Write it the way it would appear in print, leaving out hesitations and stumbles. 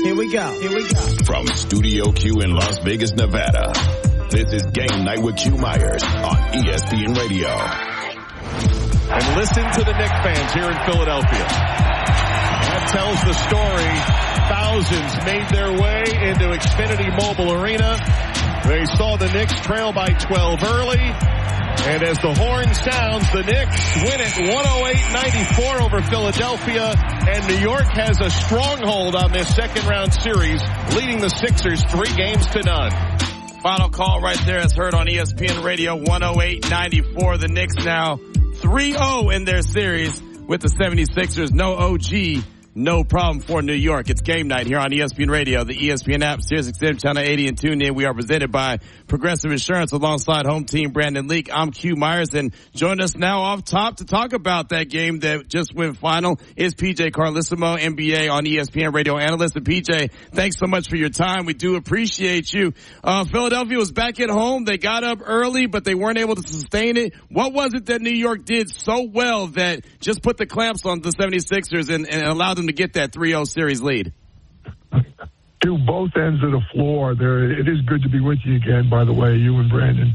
Here we go. From Studio Q in Las Vegas, Nevada, this is Game Night with Q Myers on ESPN Radio. And listen to the Knicks fans here in Philadelphia. That tells the story. Thousands made their way into Xfinity Mobile Arena. They saw the Knicks trail by 12 early. And as the horn sounds, the Knicks win it 108-94 over Philadelphia. And New York has a stronghold on this second-round series, leading the Sixers 3-0. Final call right there is heard on ESPN Radio, 108-94. The Knicks now 3-0 in their series with the 76ers. No OG. No problem for New York. It's Game Night here on ESPN Radio, the ESPN app, SiriusXM Channel 80 and tune in. We are presented by Progressive Insurance alongside home team Brandon Leak. I'm Q Myers, and join us now off top to talk about that game that just went final is PJ Carlesimo, NBA on ESPN Radio analyst. And PJ, thanks so much for your time. We do appreciate you. Philadelphia was back at home. They got up early, but they weren't able to sustain it. What was it that New York did so well that just put the clamps on the 76ers and allowed them to get that 3-0 series lead? To both ends of the floor. It is good to be with you again, by the way, you and Brandon.